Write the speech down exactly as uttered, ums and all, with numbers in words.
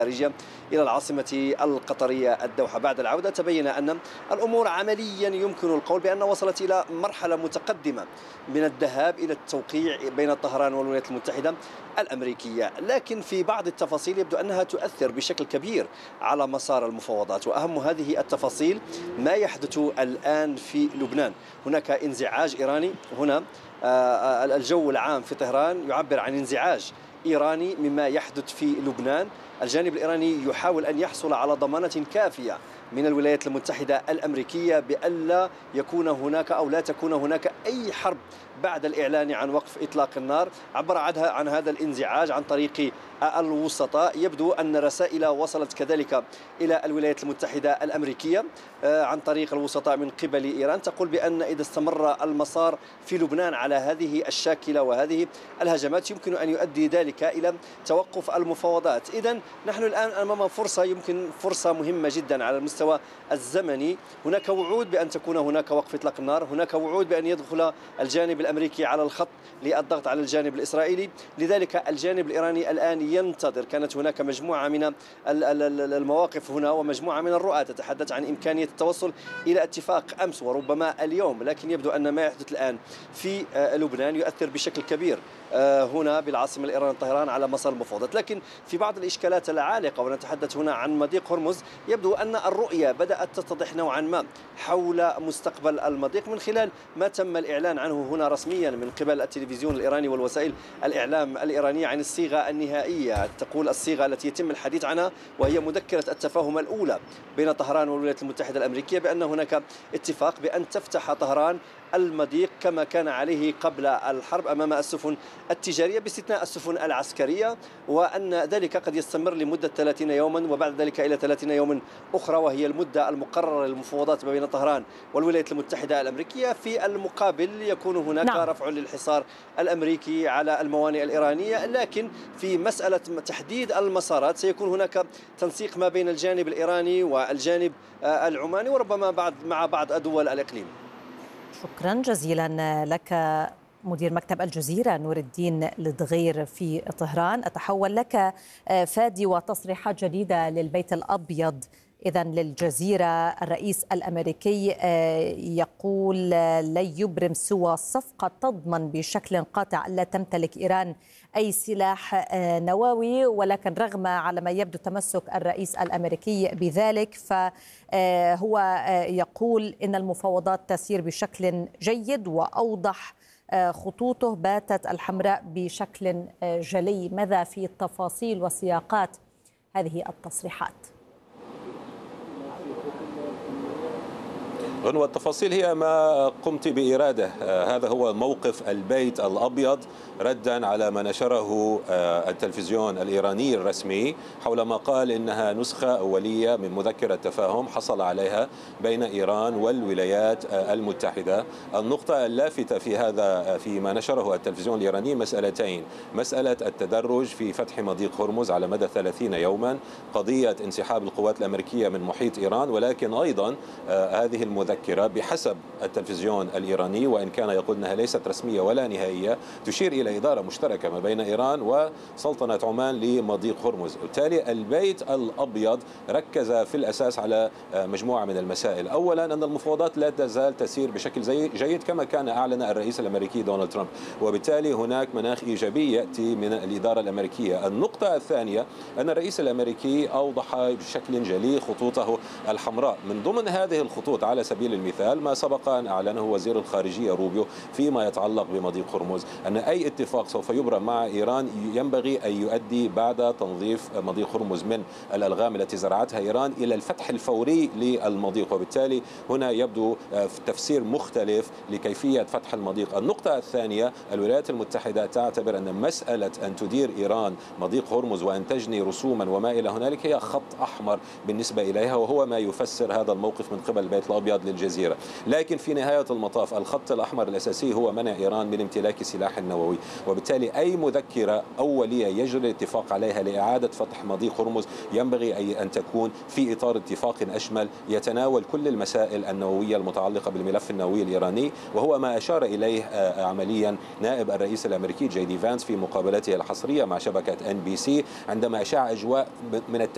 الخارجية إلى العاصمة القطرية الدوحة. بعد العودة تبين أن الأمور عمليا يمكن القول بأن وصلت إلى مرحلة متقدمة من الذهاب إلى التوقيع بين طهران والولايات المتحدة الأمريكية، لكن في بعض التفاصيل يبدو أنها تؤثر بشكل كبير على مسار المفاوضات، وأهم هذه التفاصيل ما يحدث الآن في لبنان. هناك انزعاج إيراني هنا، الجو العام في طهران يعبر عن انزعاج إيراني مما يحدث في لبنان. الجانب الإيراني يحاول أن يحصل على ضمانة كافية من الولايات المتحدة الأمريكية بألا يكون هناك أو لا تكون هناك أي حرب بعد الإعلان عن وقف إطلاق النار. عبر عن هذا الانزعاج عن طريق الوسطاء. يبدو أن رسائل وصلت كذلك إلى الولايات المتحدة الأمريكية عن طريق الوسطاء من قبل إيران، تقول بأن إذا استمر المسار في لبنان على هذه الشاكلة وهذه الهجمات يمكن أن يؤدي ذلك إلى توقف المفاوضات. إذن نحن الآن أمام فرصة، يمكن فرصة مهمة جدا على المستوى الزمني. هناك وعود بأن تكون هناك وقف إطلاق النار، هناك وعود بأن يدخل الجانب الأمريكي على الخط للضغط على الجانب الإسرائيلي. لذلك الجانب الإيراني الآن ينتظر. كانت هناك مجموعة من المواقف هنا ومجموعة من الرؤى تتحدث عن إمكانية التوصل إلى اتفاق أمس وربما اليوم، لكن يبدو أن ما يحدث الآن في لبنان يؤثر بشكل كبير هنا بالعاصمة الإيرانية طهران على مسار المفاوضات. لكن في بعض الإشكالات العالقة، ونتحدث هنا عن مضيق هرمز، يبدو أن الرؤية بدأت تتضح نوعا ما حول مستقبل المضيق من خلال ما تم الإعلان عنه هنا رسميا من قبل التلفزيون الإيراني والوسائل الإعلام الإيرانية عن الصيغة النهائية. تقول الصيغة التي يتم الحديث عنها وهي مذكرة التفاهم الأولى بين طهران والولايات المتحدة الأمريكية بأن هناك اتفاق بأن تفتح طهران المضيق كما كان عليه قبل الحرب أمام السفن التجارية باستثناء السفن العسكرية، وأن ذلك قد يستمر لمدة ثلاثين يوما وبعد ذلك إلى ثلاثين يوما أخرى، وهي المدة المقررة للمفاوضات بين طهران والولايات المتحدة الأمريكية. في المقابل يكون هناك نعم. رفع للحصار الأمريكي على الموانئ الإيرانية، لكن في مسألة تحديد المسارات سيكون هناك تنسيق ما بين الجانب الإيراني والجانب العماني وربما بعض مع بعض دول الإقليم. شكرا جزيلا لك مدير مكتب الجزيرة نور الدين لدغير في طهران. أتحول لك فادي وتصريحات جديدة للبيت الأبيض إذن للجزيرة. الرئيس الأمريكي يقول لن يبرم سوى صفقة تضمن بشكل قاطع ألا تمتلك إيران أي سلاح نووي، ولكن رغم على ما يبدو تمسك الرئيس الأمريكي بذلك فهو يقول إن المفاوضات تسير بشكل جيد وأوضح خطوطه باتت الحمراء بشكل جلي. ماذا في تفاصيل وسياقات هذه التصريحات؟ غنوة، التفاصيل هي ما قمت بإراده. هذا هو موقف البيت الأبيض ردا على ما نشره التلفزيون الإيراني الرسمي حول ما قال إنها نسخة أولية من مذكرة تفاهم حصل عليها بين إيران والولايات المتحدة. النقطة اللافتة في هذا فيما نشره التلفزيون الإيراني مسألتين: مسألة التدرج في فتح مضيق هرمز على مدى ثلاثين يوما، قضية انسحاب القوات الأمريكية من محيط إيران، ولكن أيضا هذه المذكرة بحسب التلفزيون الإيراني وإن كان يقول أنها ليست رسمية ولا نهائية تشير إلى إدارة مشتركة ما بين إيران وسلطنة عمان لمضيق هرمز. وبالتالي البيت الأبيض ركز في الأساس على مجموعة من المسائل. أولا أن المفاوضات لا تزال تسير بشكل جيد كما كان أعلن الرئيس الأمريكي دونالد ترامب، وبالتالي هناك مناخ إيجابي يأتي من الإدارة الأمريكية. النقطة الثانية أن الرئيس الأمريكي أوضح بشكل جلي خطوطه الحمراء. من ضمن هذه الخطوط على سبيل المثال ما سبق أن أعلنه وزير الخارجية روبيو فيما يتعلق بمضيق هرمز، أن أي اتفاق سوف يبرم مع إيران ينبغي أن يؤدي بعد تنظيف مضيق هرمز من الألغام التي زرعتها إيران إلى الفتح الفوري للمضيق، وبالتالي هنا يبدو تفسير مختلف لكيفية فتح المضيق. النقطة الثانية: الولايات المتحدة تعتبر أن مسألة أن تدير إيران مضيق هرمز وأن تجني رسوما وما إلى هنالك هي خط أحمر بالنسبة إليها، وهو ما يفسر هذا الموقف من قبل البيت الأبيض للجزيرة. لكن في نهاية المطاف الخط الأحمر الأساسي هو منع إيران من امتلاك سلاح نووي، وبالتالي أي مذكرة أولية يجري الاتفاق عليها لإعادة فتح مضيق هرمز ينبغي أن تكون في إطار اتفاق أشمل يتناول كل المسائل النووية المتعلقة بالملف النووي الإيراني، وهو ما أشار إليه عمليا نائب الرئيس الأمريكي جي دي فانس في مقابلته الحصرية مع شبكة إن بي سي عندما أشاع أجواء من